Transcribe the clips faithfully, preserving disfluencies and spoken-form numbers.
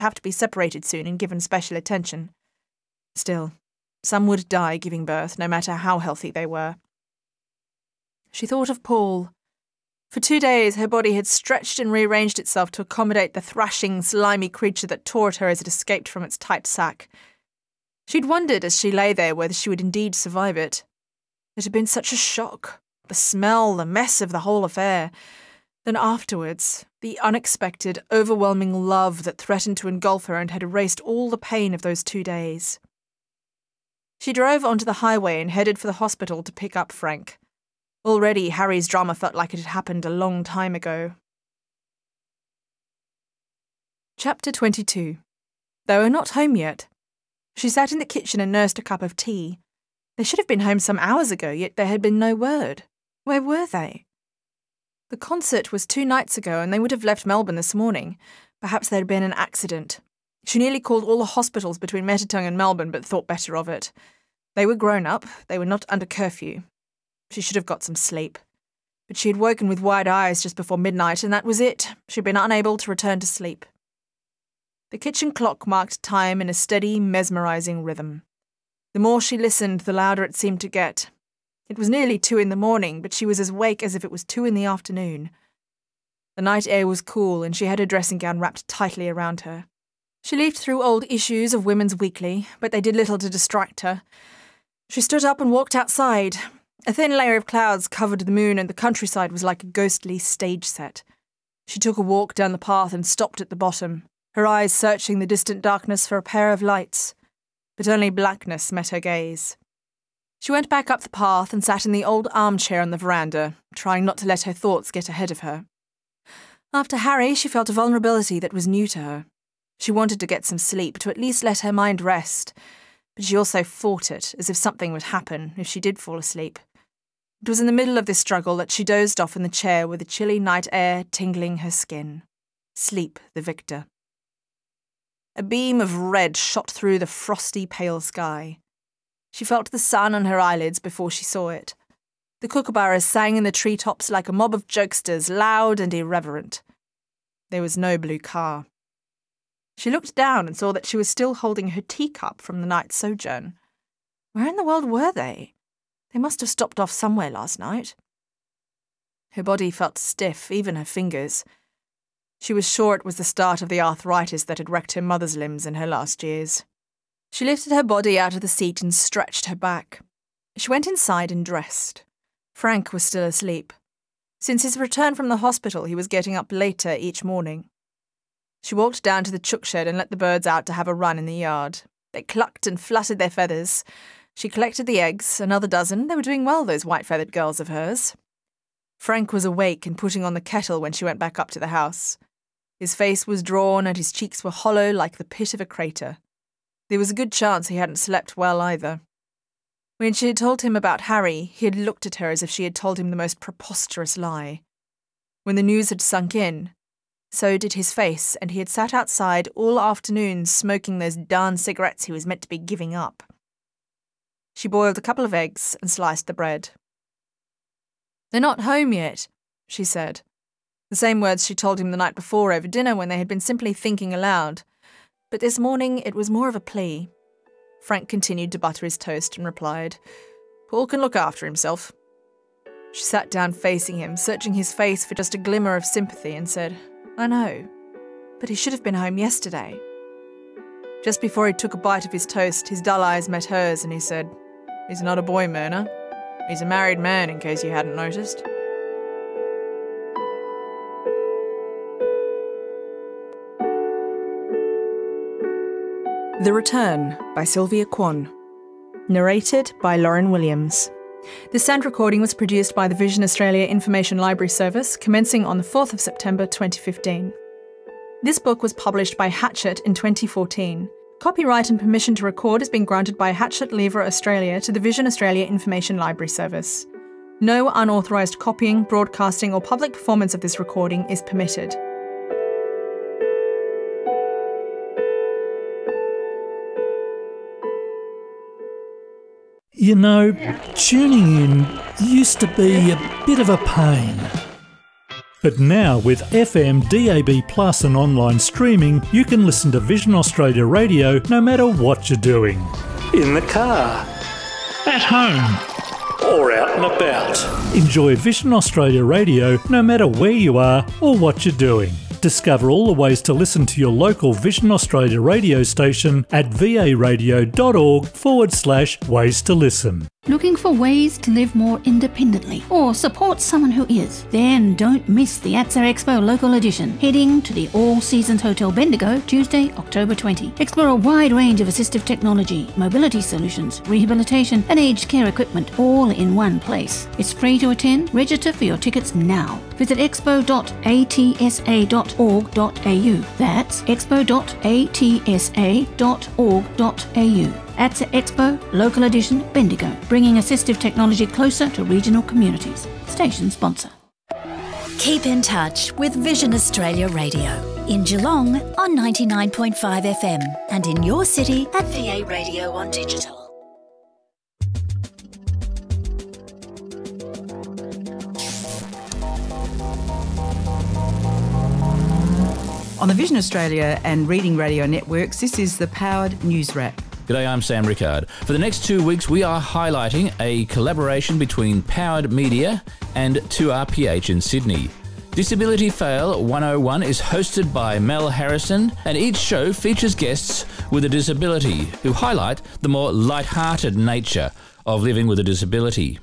have to be separated soon and given special attention. Still, some would die giving birth, no matter how healthy they were. She thought of Paul. For two days, her body had stretched and rearranged itself to accommodate the thrashing, slimy creature that tore at her as it escaped from its tight sack. She'd wondered as she lay there whether she would indeed survive it. It had been such a shock. The smell, the mess of the whole affair. Then afterwards, the unexpected, overwhelming love that threatened to engulf her and had erased all the pain of those two days. She drove onto the highway and headed for the hospital to pick up Frank. Already, Harry's drama felt like it had happened a long time ago. Chapter twenty-two. They were not home yet. She sat in the kitchen and nursed a cup of tea. They should have been home some hours ago, yet there had been no word. Where were they? The concert was two nights ago, and they would have left Melbourne this morning. Perhaps there had been an accident. She nearly called all the hospitals between Metatung and Melbourne, but thought better of it. They were grown up. They were not under curfew. She should have got some sleep. But she had woken with wide eyes just before midnight, and that was it. She had been unable to return to sleep. The kitchen clock marked time in a steady, mesmerising rhythm. The more she listened, the louder it seemed to get. It was nearly two in the morning, but she was as awake as if it was two in the afternoon. The night air was cool, and she had her dressing gown wrapped tightly around her. She leafed through old issues of Women's Weekly, but they did little to distract her. She stood up and walked outside. A thin layer of clouds covered the moon, and the countryside was like a ghostly stage set. She took a walk down the path and stopped at the bottom, her eyes searching the distant darkness for a pair of lights. But only blackness met her gaze. She went back up the path and sat in the old armchair on the veranda, trying not to let her thoughts get ahead of her. After Harry, she felt a vulnerability that was new to her. She wanted to get some sleep, to at least let her mind rest, but she also fought it, as if something would happen if she did fall asleep. It was in the middle of this struggle that she dozed off in the chair with the chilly night air tingling her skin. Sleep the victor. A beam of red shot through the frosty, pale sky. She felt the sun on her eyelids before she saw it. The kookaburras sang in the treetops like a mob of jokesters, loud and irreverent. There was no blue car. She looked down and saw that she was still holding her teacup from the night's sojourn. Where in the world were they? They must have stopped off somewhere last night. Her body felt stiff, even her fingers. She was sure it was the start of the arthritis that had wrecked her mother's limbs in her last years. She lifted her body out of the seat and stretched her back. She went inside and dressed. Frank was still asleep. Since his return from the hospital, he was getting up later each morning. She walked down to the chook shed and let the birds out to have a run in the yard. They clucked and fluttered their feathers. She collected the eggs, another dozen. They were doing well, those white-feathered girls of hers. Frank was awake and putting on the kettle when she went back up to the house. His face was drawn and his cheeks were hollow like the pit of a crater. There was a good chance he hadn't slept well either. When she had told him about Harry, he had looked at her as if she had told him the most preposterous lie. When the news had sunk in, so did his face, and he had sat outside all afternoon smoking those darn cigarettes he was meant to be giving up. She boiled a couple of eggs and sliced the bread. "They're not home yet," she said. The same words she told him the night before over dinner when they had been simply thinking aloud. But this morning it was more of a plea. Frank continued to butter his toast and replied, "Paul can look after himself." She sat down facing him, searching his face for just a glimmer of sympathy, and said, "I know, but he should have been home yesterday." Just before he took a bite of his toast, his dull eyes met hers and he said, "He's not a boy, Myrna. He's a married man, in case you hadn't noticed." The Return by Sylvia Kwan. Narrated by Lauren Williams. This sound recording was produced by the Vision Australia Information Library Service, commencing on the fourth of September twenty fifteen. This book was published by Hachette in twenty fourteen. Copyright and permission to record has been granted by Hachette Livre Australia to the Vision Australia Information Library Service. No unauthorised copying, broadcasting or public performance of this recording is permitted. You know, tuning in used to be a bit of a pain. But now with F M, D A B Plus and online streaming, you can listen to Vision Australia Radio no matter what you're doing. In the car, at home, or out and about. Enjoy Vision Australia Radio no matter where you are or what you're doing. Discover all the ways to listen to your local Vision Australia radio station at varadio.org forward slash ways to listen. Looking for ways to live more independently or support someone who is? Then don't miss the A T S A Expo local edition, heading to the All Seasons Hotel Bendigo Tuesday, October twentieth. Explore a wide range of assistive technology, mobility solutions, rehabilitation and aged care equipment all in one place. It's free to attend. Register for your tickets now. Visit expo dot a t s a dot org dot a u. That's expo dot a t s a dot org dot a u. A T S A Expo Local Edition Bendigo, bringing assistive technology closer to regional communities. Station sponsor. Keep in touch with Vision Australia Radio in Geelong on ninety-nine point five F M and in your city at V A Radio on digital. On the Vision Australia and Reading Radio networks, this is the Powered News Wrap. G'day, I'm Sam Rickard. For the next two weeks, we are highlighting a collaboration between Powered Media and two R P H in Sydney. Disability Fail one oh one is hosted by Mel Harrison, and each show features guests with a disability who highlight the more light-hearted nature of living with a disability.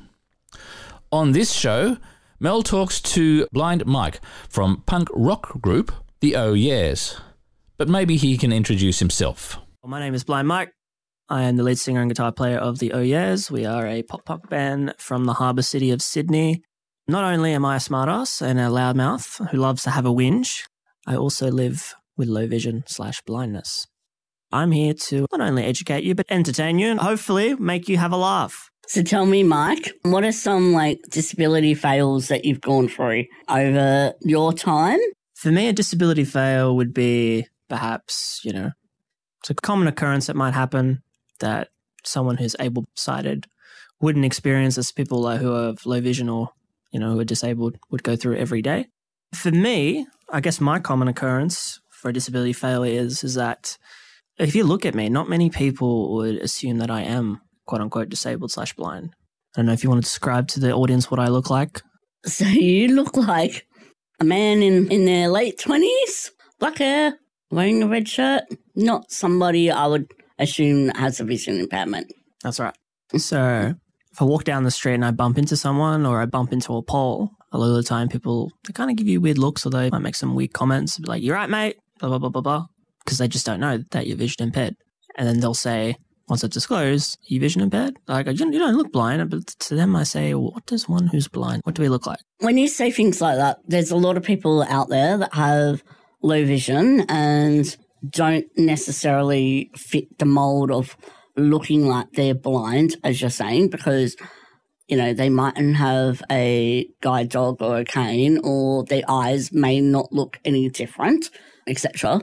On this show, Mel talks to Blind Mike from punk rock group The Oh Yeahs. But maybe he can introduce himself. Well, my name is Blind Mike. I am the lead singer and guitar player of The Oh Yeahs. We are a pop-punk band from the harbour city of Sydney. Not only am I a smartass and a loudmouth who loves to have a whinge, I also live with low vision slash blindness. I'm here to not only educate you, but entertain you and hopefully make you have a laugh. So tell me, Mike, what are some like disability fails that you've gone through over your time? For me, a disability fail would be perhaps, you know, it's a common occurrence that might happen that someone who's able-sighted wouldn't experience as people who have low vision or, you know, who are disabled would go through every day. For me, I guess my common occurrence for a disability fail is, is that if you look at me, not many people would assume that I am quote-unquote disabled slash blind. I don't know if you want to describe to the audience what I look like. So you look like a man in, in their late twenties, black hair, wearing a red shirt, not somebody I would assume has a vision impairment. That's right. So if I walk down the street and I bump into someone or I bump into a pole, a lot of the time people, they kind of give you weird looks or they might make some weird comments like, "You're right, mate," blah, blah, blah, blah, blah, because they just don't know that you're vision impaired. And then they'll say, once I disclose, "Are you vision impaired?" Like, you don't look blind. But to them I say, well, what does one who's blind, what do we look like? When you say things like that, there's a lot of people out there that have low vision and don't necessarily fit the mold of looking like they're blind, as you're saying, because, you know, they mightn't have a guide dog or a cane, or their eyes may not look any different, et cetera.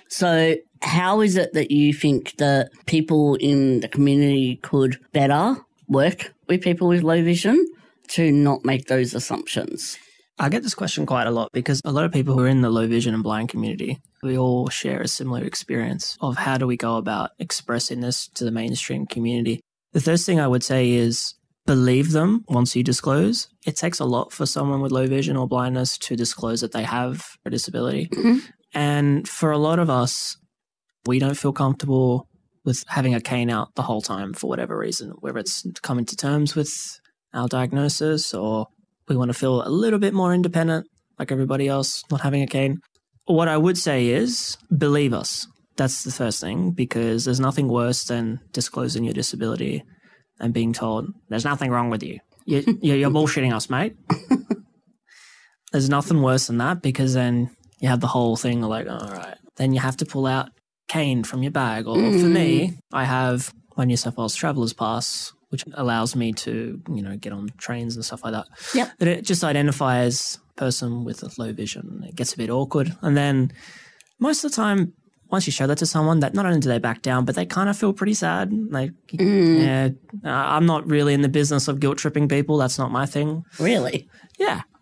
So how is it that you think that people in the community could better work with people with low vision to not make those assumptions? I get this question quite a lot because a lot of people who are in the low vision and blind community, we all share a similar experience of how do we go about expressing this to the mainstream community. The first thing I would say is believe them once you disclose. It takes a lot for someone with low vision or blindness to disclose that they have a disability. Mm-hmm. And for a lot of us, we don't feel comfortable with having a cane out the whole time for whatever reason, whether it's coming to terms with our diagnosis or we want to feel a little bit more independent like everybody else, not having a cane. What I would say is believe us. That's the first thing, because there's nothing worse than disclosing your disability and being told, there's nothing wrong with you. you you're bullshitting us, mate. There's nothing worse than that, because then you have the whole thing like, all right. Then you have to pull out cane from your bag. Or mm. for me, I have my New South Wales Traveller's Pass, which allows me to, you know, get on trains and stuff like that. Yep. But it just identifies a person with a low vision. It gets a bit awkward. And then most of the time, once you show that to someone, that not only do they back down, but they kind of feel pretty sad. Like, mm. yeah, I'm not really in the business of guilt tripping people. That's not my thing. Really? Yeah.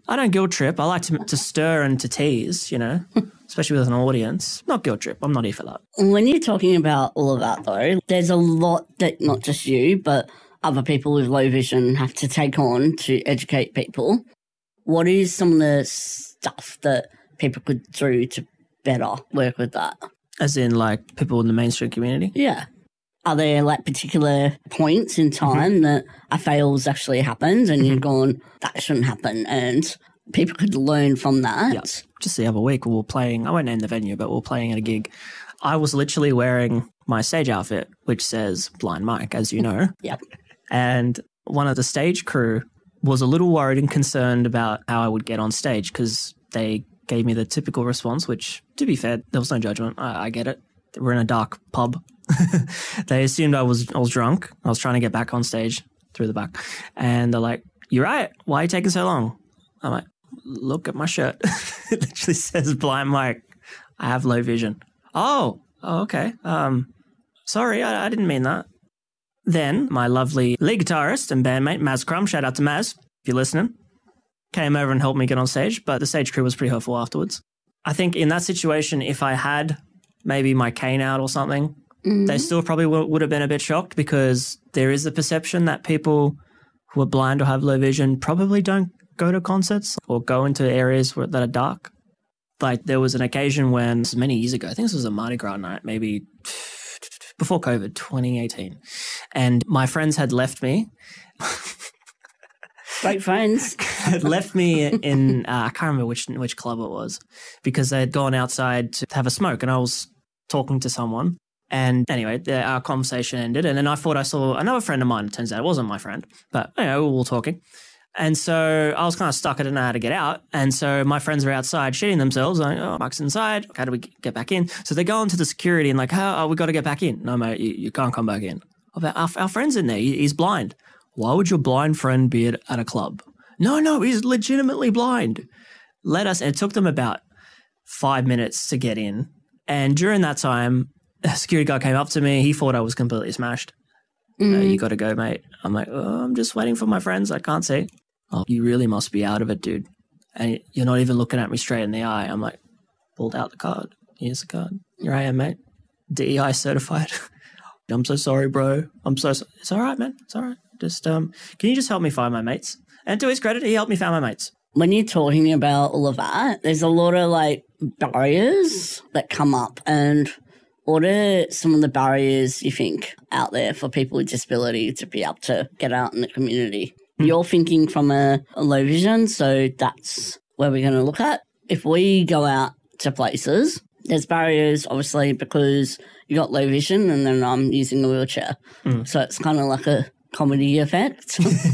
I don't guilt trip. I like to, to stir and to tease, you know, especially with an audience. Not guilt trip. I'm not here for that. When you're talking about all of that, though, there's a lot that not just you, but other people with low vision have to take on to educate people. What is some of the stuff that people could do to better work with that? As in, like, people in the mainstream community? Yeah. Are there, like, particular points in time mm-hmm. that a fail's actually happened and mm-hmm. you've gone, that shouldn't happen, and people could learn from that? Yeah. Just the other week, we were playing, I won't name the venue, but we were playing at a gig. I was literally wearing my stage outfit, which says Blind Mike, as you know. Yep. And one of the stage crew was a little worried and concerned about how I would get on stage because they gave me the typical response, which, to be fair, there was no judgment. I, I get it. We're in a dark pub. They assumed I was I was drunk. I was trying to get back on stage through the back. And they're like, "You're right. Why are you taking so long?" I'm like, "Look at my shirt." It literally says Blind Mike. I have low vision. Oh, oh okay. Um, sorry, I, I didn't mean that. Then my lovely lead guitarist and bandmate, Maz Crum, shout out to Maz, if you're listening, came over and helped me get on stage, but the stage crew was pretty hurtful afterwards. I think in that situation, if I had maybe my cane out or something, mm-hmm. they still probably w- would have been a bit shocked because there is a perception that people who are blind or have low vision probably don't go to concerts or go into areas where, that are dark. Like there was an occasion when, this was many years ago, I think this was a Mardi Gras night, maybe before COVID, twenty eighteen. And my friends had left me. Great friends. Had left me in, uh, I can't remember which which club it was, because they had gone outside to have a smoke and I was talking to someone. And anyway, the, our conversation ended. And then I thought I saw another friend of mine. It turns out it wasn't my friend, but you know, we were all talking. And so I was kind of stuck. I didn't know how to get out. And so my friends were outside shitting themselves. I'm like, oh, Mike's inside. How do we get back in? So they go into the security and like, how oh, we got to get back in. No, mate, you, you can't come back in. Our, our friend's in there. He, he's blind. Why would your blind friend be at, at a club? No, no, he's legitimately blind. Let us. And it took them about five minutes to get in. And during that time, a security guard came up to me. He thought I was completely smashed. Mm. Uh, you got to go, mate. I'm like, oh, I'm just waiting for my friends. I can't see. Oh, you really must be out of it, dude. And you're not even looking at me straight in the eye. I'm like, pulled out the card. Here's the card. Here I am, mate. D E I certified. I'm so sorry, bro. I'm so sorry. It's all right, man. It's all right. Just, um, can you just help me find my mates? And to his credit, he helped me find my mates. When you're talking about all of that, there's a lot of like barriers that come up. And what are some of the barriers you think out there for people with disability to be able to get out in the community? Mm. You're thinking from a, a low vision, so that's where we're going to look at. If we go out to places, there's barriers, obviously, because you got low vision and then I'm using a wheelchair. Mm. So it's kind of like a comedy effect.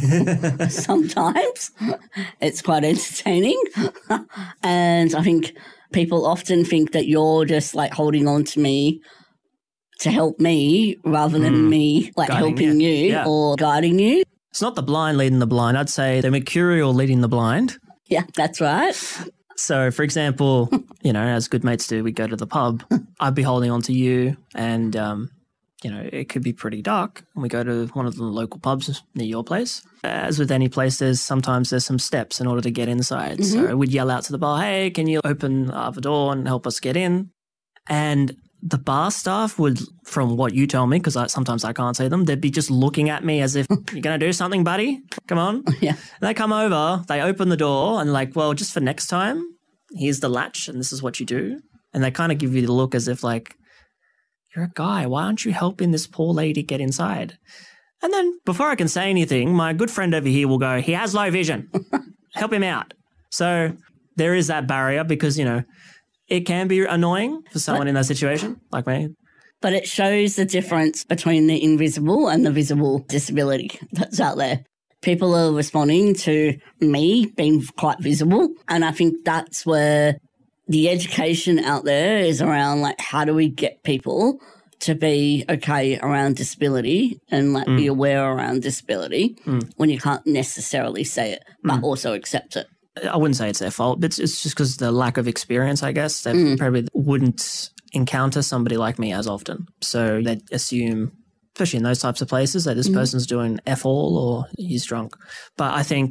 Sometimes it's quite entertaining. And I think people often think that you're just like holding on to me to help me rather than mm. me like guiding helping you, you yeah. or guiding you. It's not the blind leading the blind. I'd say the mercurial leading the blind. Yeah, that's right. So, for example, you know, as good mates do, we go to the pub. I'd be holding on to you and, um, you know, it could be pretty dark. And we go to one of the local pubs near your place. As with any place, there's sometimes there's some steps in order to get inside. Mm-hmm. So we'd yell out to the bar, hey, can you open the door and help us get in? And the bar staff would, from what you tell me, because I, sometimes I can't see them, they'd be just looking at me as if, you're going to do something, buddy? Come on. Yeah. And they come over, they open the door and like, well, just for next time, here's the latch and this is what you do. And they kind of give you the look as if like, you're a guy, why aren't you helping this poor lady get inside? And then before I can say anything, my good friend over here will go, he has low vision. Help him out. So there is that barrier because, you know, it can be annoying for someone but, in that situation, like me. But it shows the difference between the invisible and the visible disability that's out there. People are responding to me being quite visible. And I think that's where the education out there is around, like, how do we get people to be okay around disability and, like, mm. be aware around disability mm. when you can't necessarily say it, but mm. also accept it. I wouldn't say it's their fault. It's, it's just because the lack of experience, I guess. They mm. probably wouldn't encounter somebody like me as often. So they assume, especially in those types of places, that this mm. person's doing F all or he's drunk. But I think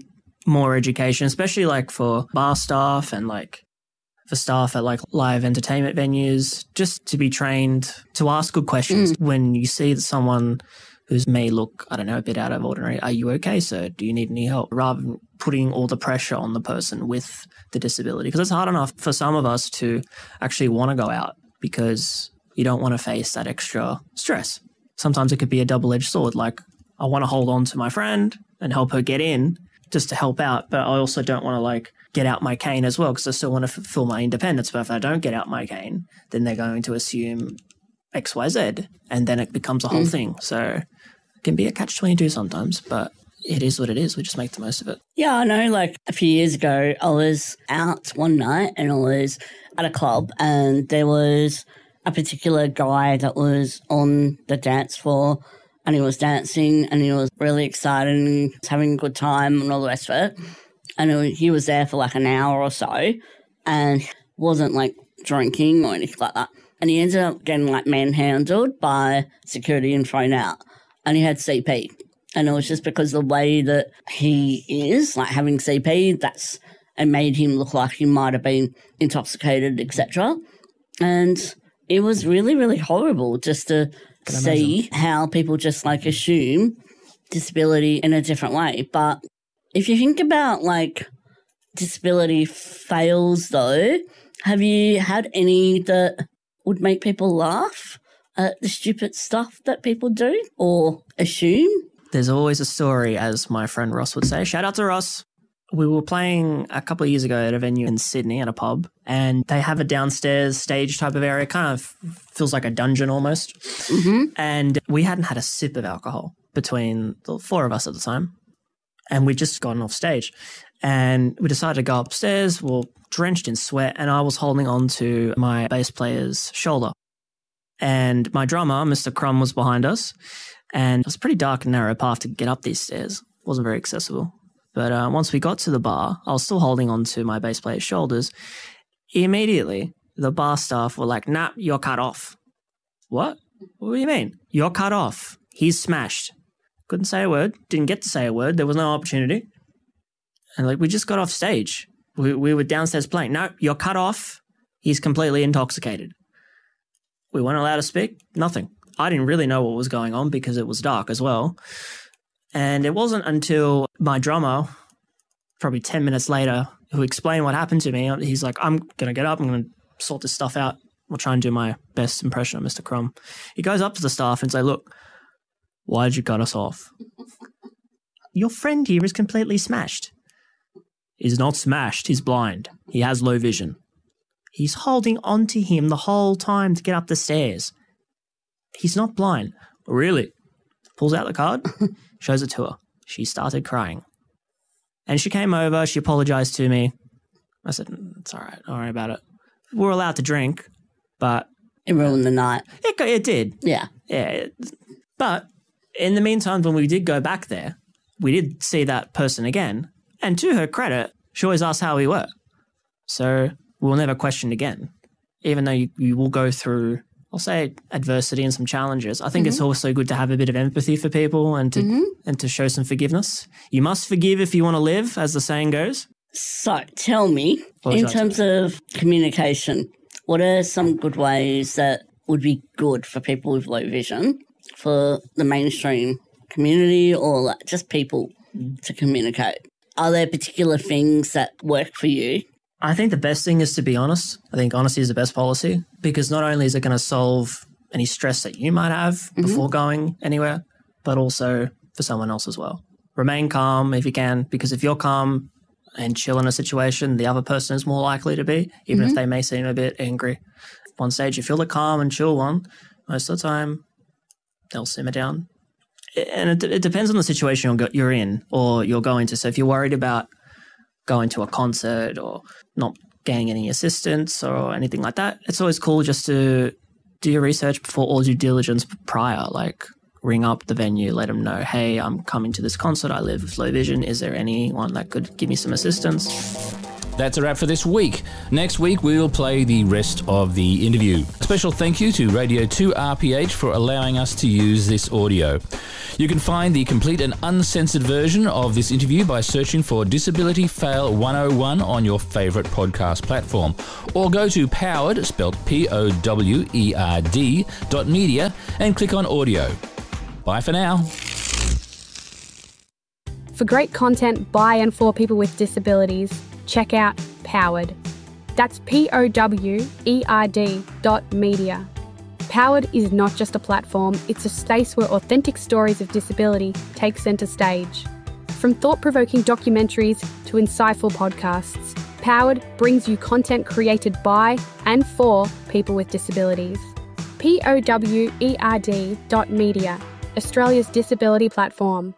more education, especially like for bar staff and like for staff at like live entertainment venues, just to be trained to ask good questions. Mm. When you see that someone who's may look, I don't know, a bit out of ordinary, are you okay, sir? Do you need any help? Rather than putting all the pressure on the person with the disability. Because it's hard enough for some of us to actually want to go out because you don't want to face that extra stress. Sometimes it could be a double-edged sword. Like, I want to hold on to my friend and help her get in just to help out, but I also don't want to like get out my cane as well because I still want to fulfill my independence. But if I don't get out my cane, then they're going to assume X, Y, Z, and then it becomes a whole mm. thing. So it can be a catch twenty-two sometimes, but it is what it is. We just make the most of it. Yeah, I know. Like a few years ago, I was out one night and I was at a club and there was a particular guy that was on the dance floor and he was dancing and he was really excited and was having a good time and all the rest of it. And it was, he was there for like an hour or so and wasn't like drinking or anything like that. And he ended up getting like manhandled by security and thrown out. And he had C P. And it was just because the way that he is, like having C P, that's it made him look like he might have been intoxicated, et cetera. And it was really, really horrible just to see how people just like assume disability in a different way. But if you think about like disability fails though, have you had any that would make people laugh at the stupid stuff that people do or assume? There's always a story, as my friend Ross would say. Shout out to Ross. We were playing a couple of years ago at a venue in Sydney at a pub, and they have a downstairs stage type of area. Kind of feels like a dungeon almost. Mm-hmm. And we hadn't had a sip of alcohol between the four of us at the time. And we'd just gotten off stage. And we decided to go upstairs. We were drenched in sweat, and I was holding on to my bass player's shoulder. And my drummer, Mister Crumb, was behind us. And it was a pretty dark and narrow path to get up these stairs. It wasn't very accessible. But uh, once we got to the bar, I was still holding on to my bass player's shoulders. Immediately, the bar staff were like, nah, you're cut off. What? What do you mean? You're cut off. He's smashed. Couldn't say a word. Didn't get to say a word. There was no opportunity. And like, we just got off stage. We, we were downstairs playing. No, you're cut off. He's completely intoxicated. We weren't allowed to speak. Nothing. I didn't really know what was going on because it was dark as well. And it wasn't until my drummer, probably ten minutes later, who explained what happened to me, he's like, I'm going to get up, I'm going to sort this stuff out. I'll try and do my best impression of Mister Crumb. He goes up to the staff and says, look, why did you cut us off? Your friend here is completely smashed. He's not smashed, he's blind. He has low vision. He's holding on to him the whole time to get up the stairs. He's not blind. Really? Pulls out the card, shows it to her. She started crying. And she came over, she apologized to me. I said, it's all right, don't worry about it. We were allowed to drink, but... It ruined the night. It, it did. Yeah. Yeah. It, but in the meantime, when we did go back there, we did see that person again. And to her credit, she always asked how we were. So we'll never question again. Even though you, you will go through... I'll say adversity and some challenges. I think mm-hmm. it's also good to have a bit of empathy for people and to mm-hmm. and to show some forgiveness. You must forgive if you want to live, as the saying goes. So tell me, Apologize in terms of communication, what are some good ways that would be good for people with low vision, for the mainstream community or like just people mm. to communicate? Are there particular things that work for you? I think the best thing is to be honest. I think honesty is the best policy because not only is it going to solve any stress that you might have mm-hmm. before going anywhere, but also for someone else as well. Remain calm if you can, because if you're calm and chill in a situation, the other person is more likely to be, even mm-hmm. if they may seem a bit angry. One stage, you feel the calm and chill one, most of the time, they'll simmer down. And it, it depends on the situation you're in or you're going to. So if you're worried about going to a concert or not getting any assistance or anything like that, it's always cool just to do your research before all due diligence prior, like ring up the venue, let them know, hey, I'm coming to this concert, I live with low vision, is there anyone that could give me some assistance? That's a wrap for this week. Next week, we will play the rest of the interview. A special thank you to Radio two R P H for allowing us to use this audio. You can find the complete and uncensored version of this interview by searching for Disability Fail one oh one on your favourite podcast platform, or go to Powered, spelt P O W E R D, dot media, and click on audio. Bye for now. For great content by and for people with disabilities, check out Powered. That's P O W E R D dot media. Powered is not just a platform, it's a space where authentic stories of disability take centre stage. From thought-provoking documentaries to insightful podcasts, Powered brings you content created by and for people with disabilities. P O W E R D dot media, Australia's disability platform.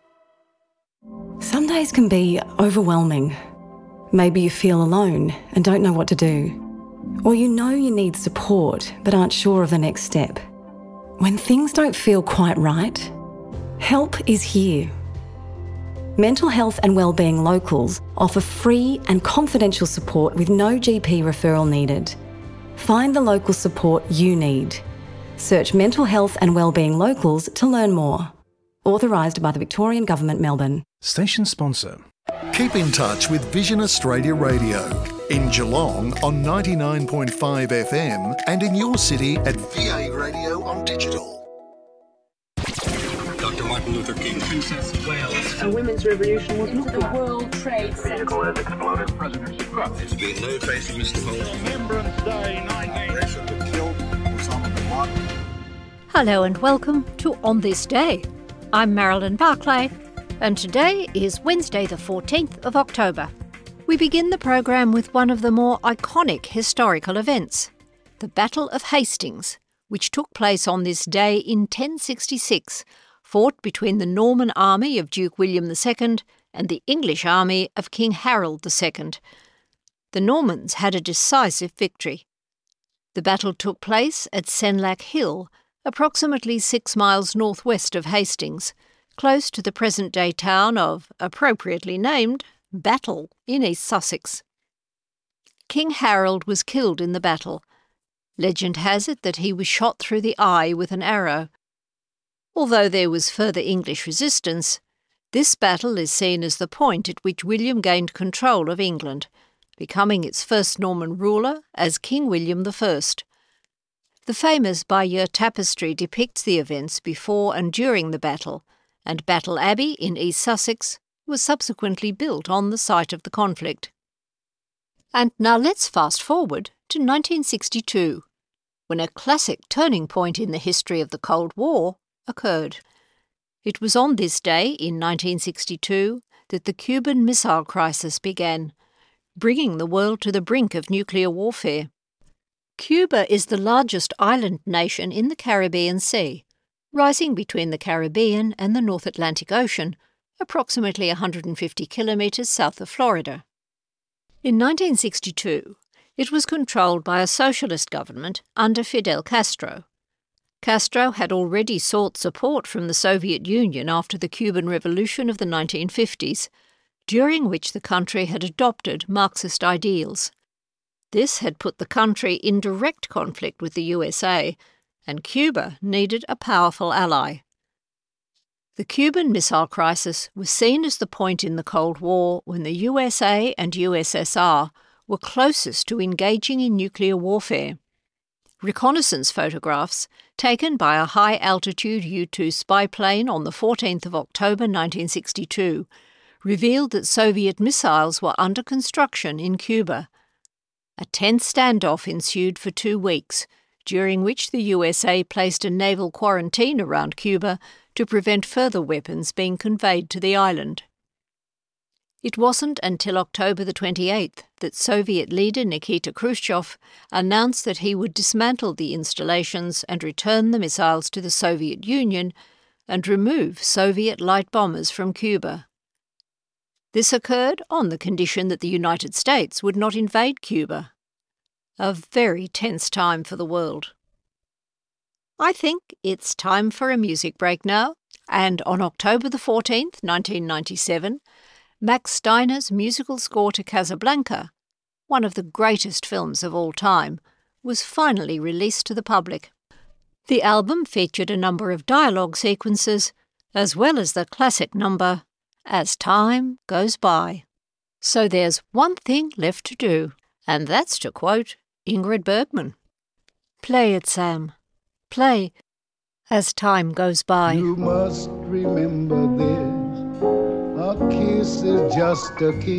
Some days can be overwhelming. Maybe you feel alone and don't know what to do. Or you know you need support but aren't sure of the next step. When things don't feel quite right, help is here. Mental Health and Wellbeing Locals offer free and confidential support with no G P referral needed. Find the local support you need. Search Mental Health and Wellbeing Locals to learn more. Authorised by the Victorian Government, Melbourne. Station sponsor. Keep in touch with Vision Australia Radio in Geelong on ninety-nine point five F M and in your city at V A Radio on digital. Doctor Martin Luther King, Princess of Wales. A women's revolution was not the World Trade Center. Vehicle has exploded. President Trump. There's been no trace of Mister Holmes. Remembrance Day, nineteen. Operation that killed Osama bin Laden. Hello and welcome to On This Day. I'm Marilyn Barclay, and today is Wednesday the fourteenth of October. We begin the program with one of the more iconic historical events, the Battle of Hastings, which took place on this day in ten sixty-six, fought between the Norman army of Duke William the Second and the English army of King Harold the Second. The Normans had a decisive victory. The battle took place at Senlac Hill, approximately six miles northwest of Hastings, close to the present-day town of, appropriately named, Battle in East Sussex. King Harold was killed in the battle. Legend has it that he was shot through the eye with an arrow. Although there was further English resistance, this battle is seen as the point at which William gained control of England, becoming its first Norman ruler as King William the First. The famous Bayeux Tapestry depicts the events before and during the battle, and Battle Abbey in East Sussex was subsequently built on the site of the conflict. And now let's fast forward to nineteen sixty-two, when a classic turning point in the history of the Cold War occurred. It was on this day in nineteen sixty-two that the Cuban Missile Crisis began, bringing the world to the brink of nuclear warfare. Cuba is the largest island nation in the Caribbean Sea, rising between the Caribbean and the North Atlantic Ocean, approximately one hundred fifty kilometres south of Florida. In nineteen sixty-two, it was controlled by a socialist government under Fidel Castro. Castro had already sought support from the Soviet Union after the Cuban Revolution of the nineteen fifties, during which the country had adopted Marxist ideals. This had put the country in direct conflict with the U S A, and Cuba needed a powerful ally. The Cuban Missile Crisis was seen as the point in the Cold War when the U S A and U S S R were closest to engaging in nuclear warfare. Reconnaissance photographs taken by a high-altitude U two spy plane on the fourteenth of October nineteen sixty-two revealed that Soviet missiles were under construction in Cuba. A tense standoff ensued for two weeks, during which the U S A placed a naval quarantine around Cuba to prevent further weapons being conveyed to the island. It wasn't until October the twenty-eighth that Soviet leader Nikita Khrushchev announced that he would dismantle the installations and return the missiles to the Soviet Union and remove Soviet light bombers from Cuba. This occurred on the condition that the United States would not invade Cuba. A very tense time for the world. I think it's time for a music break now, and on October the fourteenth, nineteen ninety-seven, Max Steiner's musical score to Casablanca one of the greatest films of all time, was finally released to the public. The album featured a number of dialogue sequences, as well as the classic number, As Time Goes By. So there's one thing left to do, and that's to quote Ingrid Bergman. Play it, Sam. Play As Time Goes By. You must remember this, a kiss is just a kiss.